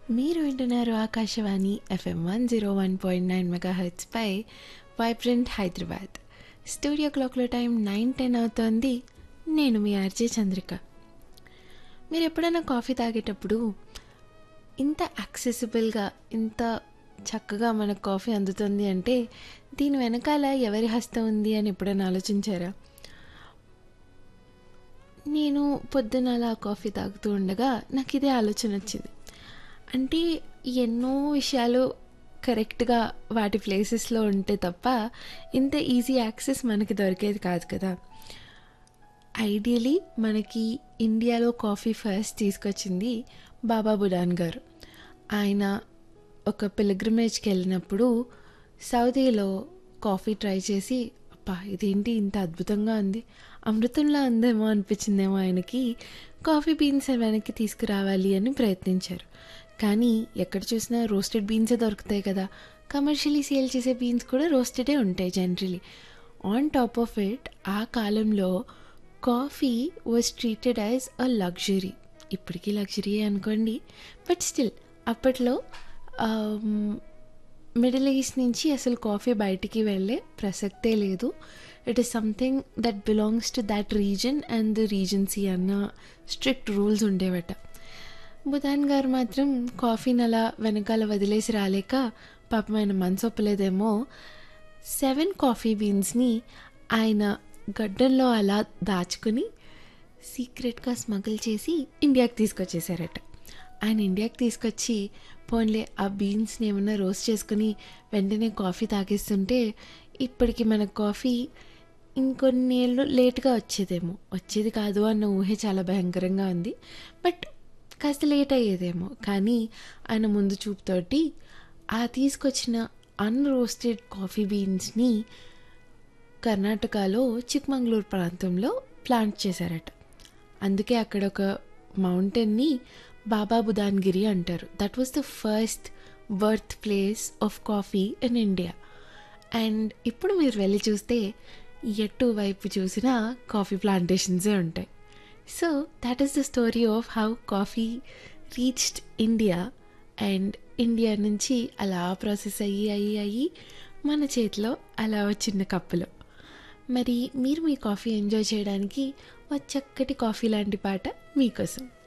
మీరు వింటున్నారు Akashvani FM 101.9 megahertz పై vibrant Hyderabad. Studio క్లాక్లో టైం 9:10 అవుతోంది. నేను మీ ఆర్జే చంద్రిక. మీరు ఎప్పుడైనా కాఫీ తాగేటప్పుడు ఇంత యాక్సెసిబుల్గా, ఇంత చక్కగా మనకు కాఫీ అందుతుంది అంటే దీని వెనకాల ఎవరి హస్తం ఉంది అని ఎప్పుడైనా ఆలోచించారా? నేను పొద్దున అలా కాఫీ తాగుతూ ఉండగా నాకు ఇదే ఆలోచన వచ్చింది. అంటే ఎన్నో విషయాలు కరెక్ట్గా వాటి ప్లేసెస్లో ఉంటే తప్ప ఇంత ఈజీ యాక్సెస్ మనకి దొరికేది కాదు కదా. ఐడియలీ మనకి ఇండియాలో కాఫీ ఫస్ట్ తీసుకొచ్చింది బాబా బుడాన్ గారు. ఆయన ఒక పిల్గ్రిమేజ్కి వెళ్ళినప్పుడు సౌదీలో కాఫీ ట్రై చేసి, అబ్బా ఇదేంటి ఇంత అద్భుతంగా ఉంది, అమృతంలా ఉందేమో అనిపించిందేమో ఆయనకి. కాఫీ బీన్స్ వెనక్కి తీసుకురావాలి అని ప్రయత్నించారు. కానీ ఎక్కడ చూసినా రోస్టెడ్ బీన్సే దొరుకుతాయి కదా. కమర్షియలీ సేల్ చేసే బీన్స్ కూడా రోస్టెడే ఉంటాయి generally. On top of it, ఆ కాలంలో coffee was treated as a luxury. ఇప్పటికీ లగ్జరీయే అనుకోండి, బట్ స్టిల్ అప్పట్లో మిడిల్ ఈస్ట్ నుంచి అసలు కాఫీ బయటికి వెళ్ళే ప్రసక్తే లేదు. It is something that belongs to that reason and the regency అన్న స్ట్రిక్ట్ రూల్స్ ఉండేవట. బుధాన్ గారు మాత్రం కాఫీని అలా వెనకాల వదిలేసి రాలేక, పాపం ఆయన మనసు ఒప్పలేదేమో, 7 కాఫీ బీన్స్ని ఆయన గడ్డంలో అలా దాచుకుని సీక్రెట్గా స్మగుల్ చేసి ఇండియాకి తీసుకొచ్చేసారట. ఆయన ఇండియాకి తీసుకొచ్చి పోన్లే ఆ బీన్స్ని ఏమన్నా రోస్ట్ చేసుకుని వెంటనే కాఫీ తాగేస్తుంటే ఇప్పటికి మన కాఫీ ఇంకొన్ని ఏళ్ళు లేట్గా వచ్చేదేమో, వచ్చేది కాదు అన్న ఊహే చాలా భయంకరంగా ఉంది. బట్ కాస్త లేట్ అయ్యేదేమో. కానీ ఆయన ముందు చూపుతోటి ఆ తీసుకొచ్చిన అన్రోస్టెడ్ కాఫీ బీన్స్ని కర్ణాటకలో చిక్మంగళూరు ప్రాంతంలో ప్లాంట్ చేశారట. అందుకే అక్కడ ఒక మౌంటైన్ని బాబా బుదాన్గిరి అంటారు. That was the first birth place of coffee in India. And ఇప్పుడు మీరు వెళ్ళి చూస్తే ఎటు వైపు చూసినా కాఫీ ప్లాంటేషన్సే ఉంటాయి. So that is the story of how coffee reached India, and India నుంచి అలా ప్రాసెస్ అయ్యి మన చేతిలో అలా చిన్న కప్పులో. మరి మీరు మీ కాఫీ ఎంజాయ్ చేయడానికి ఒక చక్కటి కాఫీ లాంటి పాట మీకోసం.